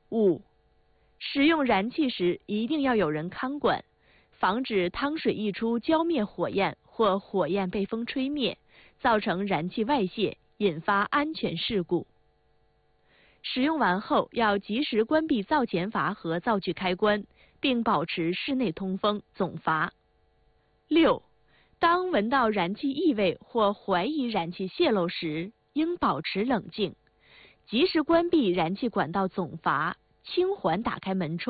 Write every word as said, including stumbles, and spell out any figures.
五、使用燃气时一定要有人看管，防止汤水溢出浇灭火焰或火焰被风吹灭，造成燃气外泄，引发安全事故。使用完后要及时关闭灶前阀和灶具开关，并保持室内通风总阀。六、当闻到燃气异味或怀疑燃气泄漏时，应保持冷静，及时关闭燃气管道总阀，轻缓打开门窗。